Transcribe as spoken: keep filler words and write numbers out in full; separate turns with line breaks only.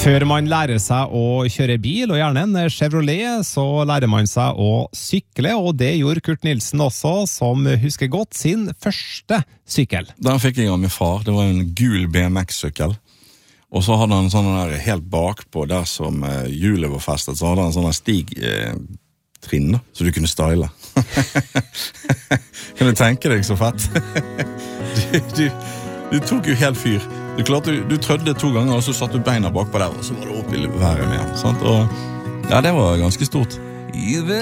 Før man lærer seg å kjøre bil, og gjerne en Chevrolet, så lærer man seg å sykle, og det gjorde Kurt Nilsen også, som husker godt sin første sykkel.
Den fikk jeg av min far, det var en gul B M X-sykkel. Og så hadde han sånn der helt bakpå, der som hjulet var festet, så hadde han sånn stigtrinn, så du kunne style. Kan du tenke deg så fett? du, du, du tok jo helt fyr. Du klarte, du trødde to ganger, og så satt du beina bak på der, og så var det opp i været med, sant? Og ja, det var ganske stort.